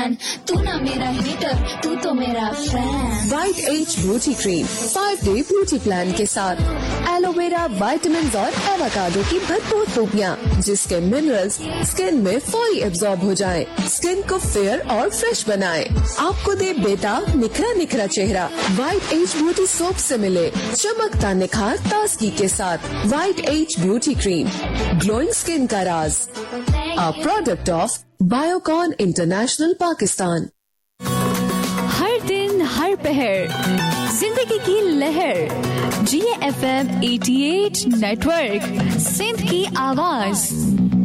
Fan, तू ना मेरा हेटर, तू तो मेरा fan. White as beauty cream 5-day beauty plan के साथ एलोवेरा, विटामिन और एवोकाडो की भरपूर खूबियाँ, जिसके मिनरल्स स्किन में फौरी एब्जॉर्ब हो जाएं, स्किन को फेयर और फ्रेश बनाएं, आपको दे बेताब निखरा निखरा चेहरा। वाइट एज ब्यूटी सोप से मिले चमकता निखार ताजगी के साथ। White as beauty cream, glowing skin का राज, a product of Biocon international Pakistan. हर दिन हर पहर जिंदगी की लहर, GFM 88 नेटवर्क, सिंध की आवाज।